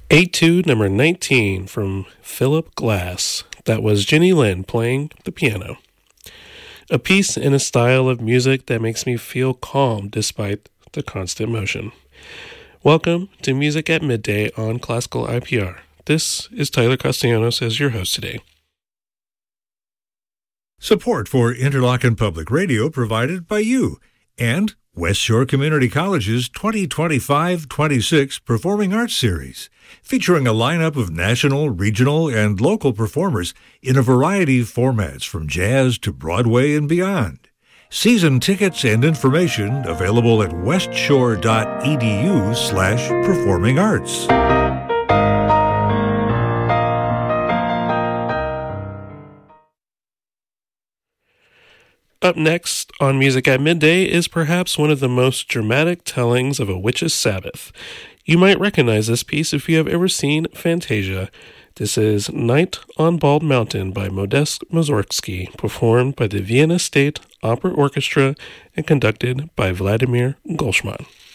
Etude number 19 from Philip Glass. That was Jenny Lind playing the piano. A piece in a style of music that makes me feel calm despite the constant motion. Welcome to Music at Midday on Classical IPR. This is Tyler Castellanos as your host today. Support for Interlochen Public Radio provided by you and West Shore Community College's 2025-26 Performing Arts Series, featuring a lineup of national, regional, and local performers in a variety of formats from jazz to Broadway and beyond. Season tickets and information available at westshore.edu/performingarts. Up next on Music at Midday is perhaps one of the most dramatic tellings of a witch's Sabbath. You might recognize this piece if you have ever seen Fantasia. This is Night on Bald Mountain by Modest Mussorgsky, performed by the Vienna State Opera Orchestra and conducted by Vladimir Golshman.